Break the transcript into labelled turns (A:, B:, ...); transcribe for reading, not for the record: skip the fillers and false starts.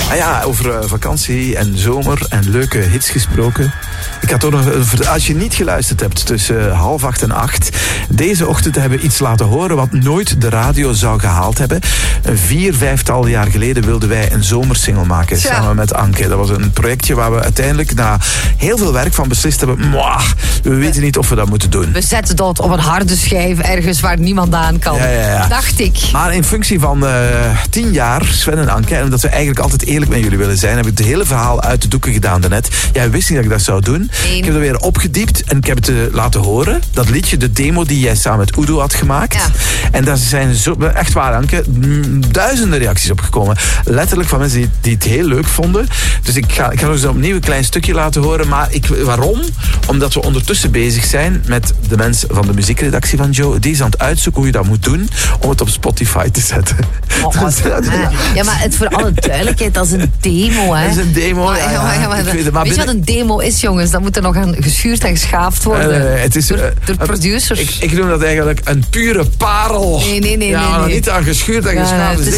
A: Ah ja, over vakantie en zomer en leuke hits gesproken. Ik had ook nog, als je niet geluisterd hebt tussen 7:30 en 8, deze ochtend hebben we iets laten horen wat nooit de radio zou gehaald hebben. 4-5 jaar geleden wilden wij een zomersingle maken samen met Anke. Dat was een projectje waar we uiteindelijk na heel veel werk van beslist hebben. We weten niet of we dat moeten doen.
B: We zetten dat op een harde schijf ergens waar niemand aan kan.
A: Ja.
B: Dacht ik.
A: Maar in functie van 10 jaar, Sven en Anke, en omdat we eigenlijk altijd eerlijk met jullie willen zijn, heb ik het hele verhaal uit de doeken gedaan daarnet. Jij wist niet dat ik dat zou doen. Ik heb er weer opgediept en ik heb het laten horen. Dat liedje, de demo die jij samen met Udo had gemaakt. Ja. En daar zijn echt waar, Anke, duizenden reacties op gekomen. Letterlijk van mensen die het heel leuk vonden. Dus ik ga nog eens opnieuw een klein stukje laten horen. Maar waarom? Omdat we ondertussen bezig zijn met de mensen van de muziekredactie van Joe. Die is aan het uitzoeken hoe je dat moet doen om het op Spotify te zetten.
B: Ja, maar het voor alle duidelijkheid, dat is een demo, hè?
A: Dat is een demo,
B: weet je wat een demo is, jongens? Dat moet er nog aan geschuurd en geschaafd worden.
A: Het is,
B: door producers.
A: Ik noem dat eigenlijk een pure parel.
B: Nee.
A: Niet aan geschuurd en geschaafd.